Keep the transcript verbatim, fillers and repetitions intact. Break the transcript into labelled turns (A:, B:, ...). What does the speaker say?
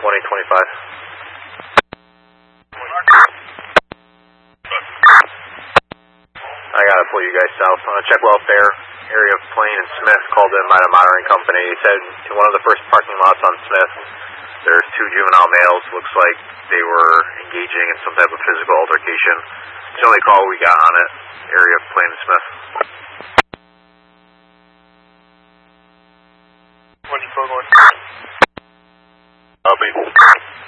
A: one eight two five. I gotta pull you guys south. Uh, check welfare. Area of Plain and Smith called in by the monitoring company. He said in one of the first parking lots on Smith, there's two juvenile males. Looks like they were engaging in some type of physical altercation. It's the only call we got on it. Area of Plain and Smith.